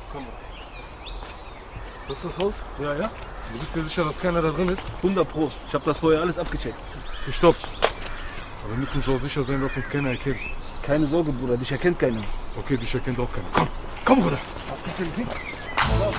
Komm. Das ist das Haus? Ja, ja. Du bist dir sicher, dass keiner da drin ist? 100 Pro. Ich habe das vorher alles abgecheckt. Okay, stopp. Aber wir müssen so sicher sein, dass uns keiner erkennt. Keine Sorge, Bruder. Dich erkennt keiner. Okay, dich erkennt auch keiner. Komm, komm, Bruder. Was gibt's denn?